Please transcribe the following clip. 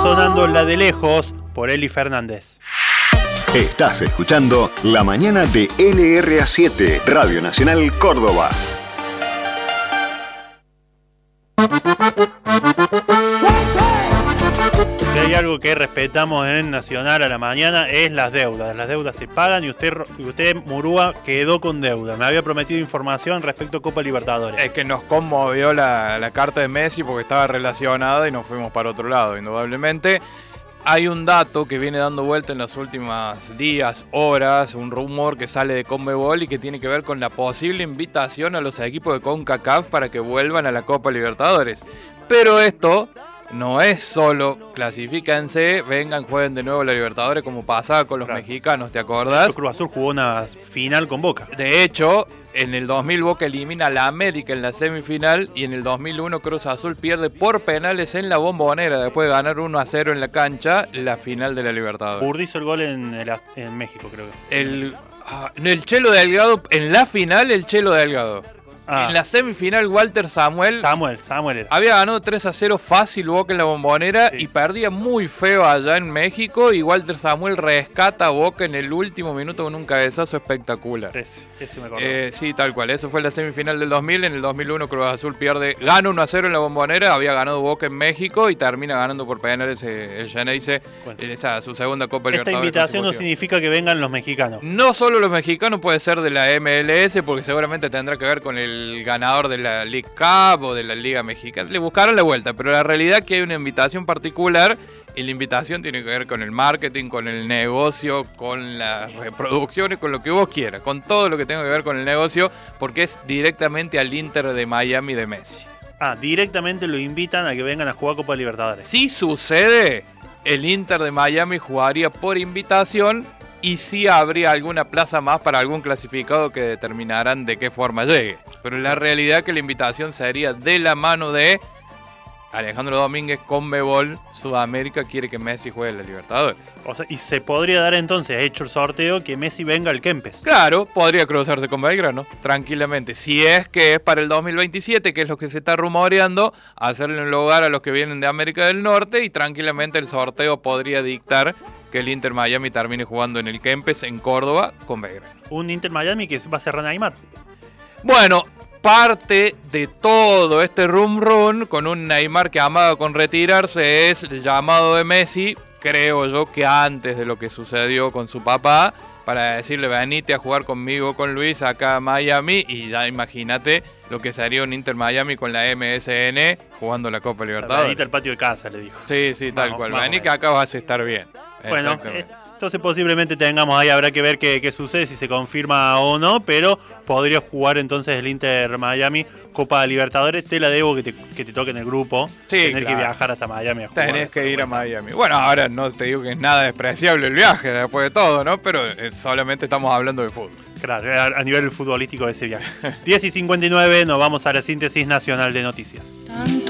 sonando La de Lejos por Eli Fernández. Estás escuchando La Mañana de LRA7, Radio Nacional Córdoba. Si hay algo que respetamos en Nacional a la mañana es las deudas. Las deudas se pagan y usted Murúa, quedó con deuda. Me había prometido información respecto a Copa Libertadores. Es que nos conmovió la carta de Messi porque estaba relacionada y nos fuimos para otro lado, indudablemente. Hay un dato que viene dando vuelta en los últimos días, horas, un rumor que sale de Conmebol y que tiene que ver con la posible invitación a los equipos de CONCACAF para que vuelvan a la Copa Libertadores. Pero esto no es solo clasifíquense, vengan, jueguen de nuevo la Libertadores como pasaba con los mexicanos, ¿te acordás? Cruz Azul jugó una final con Boca. De hecho, en el 2000 Boca elimina a la América en la semifinal y en el 2001 Cruz Azul pierde por penales en la Bombonera después de ganar 1-0 en la cancha la final de la Libertadores. Urdi hizo el gol en México, creo que. El Chelo Delgado, en la final el Chelo Delgado. En la semifinal Walter Samuel era. Había ganado 3-0 fácil Boca en la Bombonera, sí, y perdía muy feo allá en México y Walter Samuel rescata a Boca en el último minuto con un cabezazo espectacular. Ese me acuerdo. Sí, tal cual. Eso fue la semifinal del 2000. En el 2001 Cruz Azul gana 1-0 en la Bombonera. Había ganado Boca en México y termina ganando por penales el Geneise en su segunda Copa Libertadores. Esta invitación no significa que vengan los mexicanos. No solo los mexicanos, puede ser de la MLS porque seguramente tendrá que ver con el ganador de la League Cup o de la Liga Mexicana. Le buscaron la vuelta, pero la realidad es que hay una invitación particular y la invitación tiene que ver con el marketing, con el negocio, con las reproducciones, con lo que vos quieras, con todo lo que tenga que ver con el negocio, porque es directamente al Inter de Miami de Messi. Directamente lo invitan a que vengan a jugar Copa Libertadores. Si sucede, el Inter de Miami jugaría por invitación y sí habría alguna plaza más para algún clasificado que determinarán de qué forma llegue. Pero la realidad es que la invitación sería de la mano de Alejandro Domínguez. Conmebol Sudamérica quiere que Messi juegue en la Libertadores. O sea, y se podría dar entonces, hecho el sorteo, que Messi venga al Kempes. Claro, podría cruzarse con Belgrano, tranquilamente. Si es que es para el 2027, que es lo que se está rumoreando, hacerle un lugar a los que vienen de América del Norte y tranquilamente el sorteo podría dictar que el Inter Miami termine jugando en el Kempes, en Córdoba, con Belgrano. Un Inter Miami que va a ser Neymar. Bueno, parte de todo este rum con un Neymar que amaba con retirarse es el llamado de Messi, creo yo que antes de lo que sucedió con su papá, para decirle venite a jugar conmigo, con Luis, acá a Miami, y ya imagínate lo que sería un Inter Miami con la MSN jugando la Copa Libertadores. Venite al patio de casa, le dijo. Sí, tal cual. Vení que acá vas a estar bien. Bueno, entonces posiblemente tengamos ahí, habrá que ver qué sucede, si se confirma o no, pero podría jugar entonces el Inter Miami Copa Libertadores. Te la debo que te toque en el grupo, tener que viajar hasta Miami a jugar. Tenés que ir a Miami. Bueno, ahora no te digo que es nada despreciable el viaje después de todo, ¿no? Pero solamente estamos hablando de fútbol. Claro, a nivel futbolístico de ese viaje. 10:59, nos vamos a la síntesis nacional de noticias.